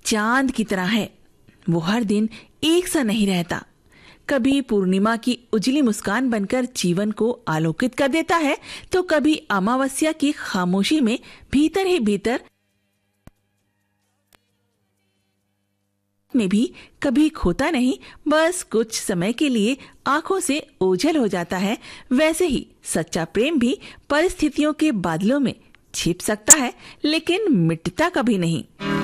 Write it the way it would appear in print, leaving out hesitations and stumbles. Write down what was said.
चांद की तरह है। वो हर दिन एक सा नहीं रहता। कभी पूर्णिमा की उजली मुस्कान बनकर जीवन को आलोकित कर देता है, तो कभी अमावस्या की खामोशी में भीतर ही भीतर में भी कभी खोता नहीं, बस कुछ समय के लिए आंखों से ओझल हो जाता है। वैसे ही सच्चा प्रेम भी परिस्थितियों के बादलों में छिप सकता है, लेकिन मिटता कभी नहीं।